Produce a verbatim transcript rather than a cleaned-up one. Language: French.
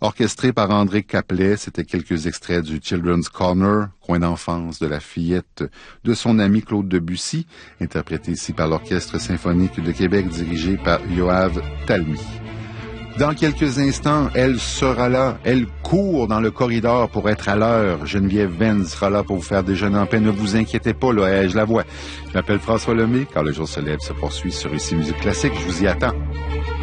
Orchestré par André Caplet, c'était quelques extraits du Children's Corner, coin d'enfance de la fillette de son ami Claude Debussy, interprété ici par l'Orchestre symphonique de Québec dirigé par Yoav Talmy. Dans quelques instants, elle sera là, elle court dans le corridor pour être à l'heure. Geneviève Venn sera là pour vous faire déjeuner en paix, ne vous inquiétez pas, là, je la vois. Je m'appelle François Lemay, car le jour se lève se poursuit sur Ici Musique Classique, je vous y attends.